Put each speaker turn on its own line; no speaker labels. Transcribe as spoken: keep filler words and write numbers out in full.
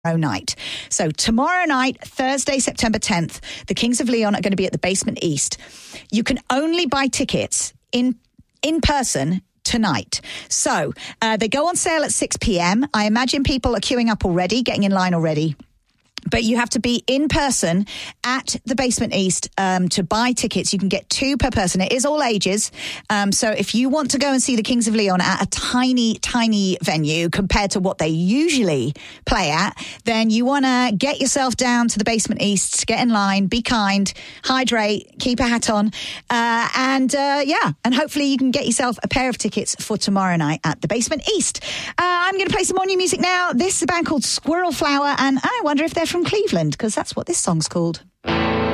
night. So tomorrow night, Thursday, September tenth, the Kings of Leon are going to be at the Basement East. You can only buy tickets in in person tonight. So uh, they go on sale at six p.m. I imagine people are queuing up already, getting in line already. But you have to be in person at the Basement East um, to buy tickets. You can get two per person. It is all ages. Um, so if you want to go and see the Kings of Leon at a tiny, tiny venue compared to what they usually play at, then you want to get yourself down to the Basement East, get in line, be kind, hydrate, keep a hat on. Uh, and uh, yeah, and hopefully you can get yourself a pair of tickets for tomorrow night at the Basement East. Uh, I'm going to play some more new music now. This is a band called Squirrel Flower, and I wonder if they're from Cleveland, because that's what this song's called.